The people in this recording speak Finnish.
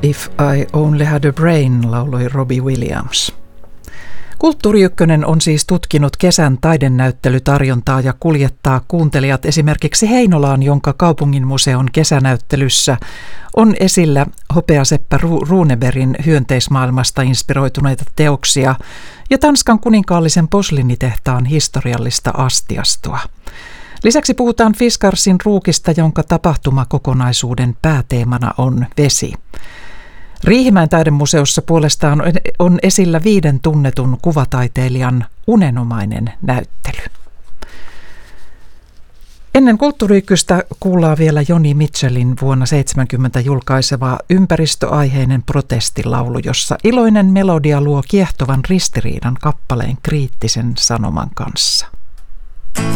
If I Only Had a Brain, lauloi Robbie Williams. Kulttuuri Ykkönen on siis tutkinut kesän taidenäyttelytarjontaa ja kuljettaa kuuntelijat esimerkiksi Heinolaan, jonka kaupunginmuseon kesänäyttelyssä on esillä Hopeaseppä Runebergin hyönteismaailmasta inspiroituneita teoksia ja Tanskan kuninkaallisen posliinitehtaan historiallista astiastoa. Lisäksi puhutaan Fiskarsin ruukista, jonka tapahtumakokonaisuuden pääteemana on vesi. Riihimäen taidemuseossa puolestaan on esillä 5 tunnetun kuvataiteilijan unenomainen näyttely. Ennen Kulttuuri Ykköstä kuullaan vielä Joni Mitchellin vuonna 1970 julkaiseva ympäristöaiheinen protestilaulu, jossa iloinen melodia luo kiehtovan ristiriidan kappaleen kriittisen sanoman kanssa.